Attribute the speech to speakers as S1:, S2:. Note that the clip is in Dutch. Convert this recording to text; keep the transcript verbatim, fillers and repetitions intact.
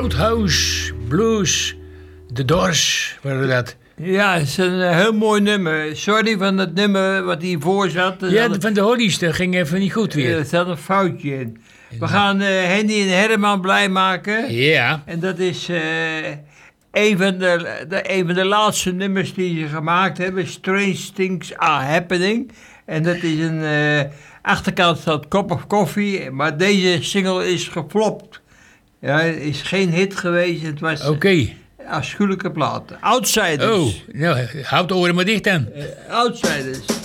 S1: Roadhouse Blues, The Doors, waren dat.
S2: Ja, het is een uh, heel mooi nummer. Sorry van het nummer wat hiervoor zat.
S1: Ja, had, van de Hollies, dat ging even niet goed weer.
S2: Er zat een foutje in. We gaan uh, Henny en Herman blij maken.
S1: Ja.
S2: En dat is uh, een, van de, de, een van de laatste nummers die ze gemaakt hebben. Strange Things Are Happening. En dat is een... Uh, achterkant staat Cup of Coffee. Maar deze single is geflopt. Ja, het is geen hit geweest. Het was...
S1: Oké. Okay.
S2: Afschuwelijke platen. Outsiders.
S1: Oh, nou, houd de oren maar dicht dan.
S2: Uh, outsiders.